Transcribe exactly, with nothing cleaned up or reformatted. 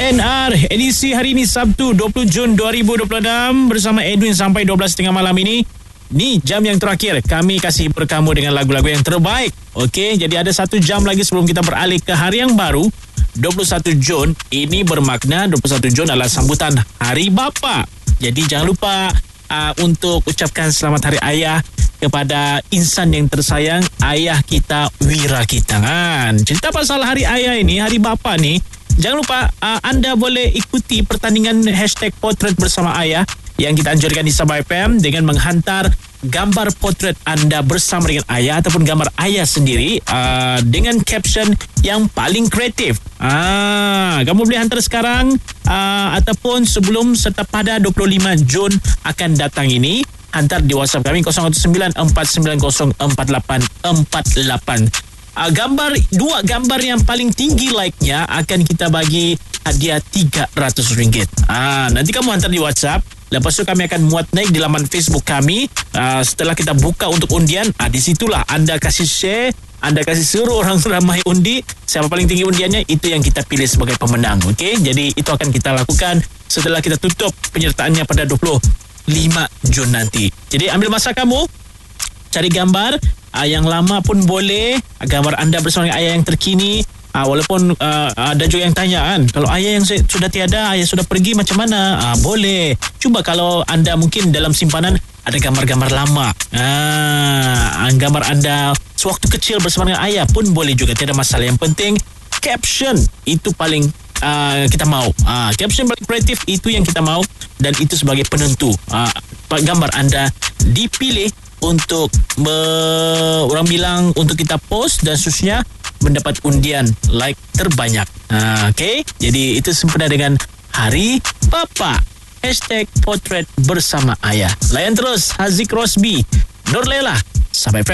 N R edisi hari ini Sabtu dua puluh Jun dua ribu dua puluh enam bersama Edwin sampai dua belas tiga puluh malam ini. Ni jam yang terakhir kami kasih hibur kamu dengan lagu-lagu yang terbaik. Okey, jadi ada satu jam lagi sebelum kita beralih ke hari yang baru. dua puluh satu Jun ini bermakna dua puluh satu Jun adalah sambutan Hari Bapa. Jadi jangan lupa uh, untuk ucapkan selamat Hari Ayah kepada insan yang tersayang, ayah kita, wira kita kan. Cerita pasal Hari Ayah ini, Hari Bapa ni, jangan lupa uh, anda boleh ikuti pertandingan hashtag potret bersama ayah yang kita anjurkan di Sabah F M dengan menghantar gambar potret anda bersama dengan ayah ataupun gambar ayah sendiri uh, dengan caption yang paling kreatif. Ah, kamu boleh hantar sekarang uh, ataupun sebelum serta pada dua puluh lima Jun akan datang ini. Hantar di WhatsApp kami kosong satu sembilan empat sembilan kosong empat lapan empat lapan. Uh, gambar dua gambar yang paling tinggi like-nya akan kita bagi hadiah tiga ratus ringgit. Ah, nanti kamu hantar di WhatsApp. Lepas tu kami akan muat naik di laman Facebook kami. Uh, setelah kita buka untuk undian, uh, di situlah anda kasih share, anda kasih suruh orang ramai undi. Siapa paling tinggi undiannya, itu yang kita pilih sebagai pemenang. Okey, jadi itu akan kita lakukan setelah kita tutup penyertaannya pada dua puluh lima Jun nanti. Jadi ambil masa kamu, cari gambar uh, yang lama pun boleh, gambar anda bersama dengan ayah yang terkini. Ah, walaupun uh, ada juga yang tanya kan, kalau ayah yang sudah tiada, ayah sudah pergi macam mana? Ah, boleh. Cuba kalau anda mungkin dalam simpanan ada gambar-gambar lama. Ah, gambar anda sewaktu kecil bersama dengan ayah pun boleh juga, tiada masalah. Yang penting caption itu paling uh, kita mau. Ah, caption paling kreatif itu yang kita mau dan itu sebagai penentu. Ah, gambar anda dipilih untuk me- orang bilang untuk kita post dan seterusnya mendapat undian like terbanyak. Ha, okay? Jadi itu sempena dengan Hari Bapa. Hashtag potret bersama ayah. Layan terus Haziq Rosby, Nur Lela, sampai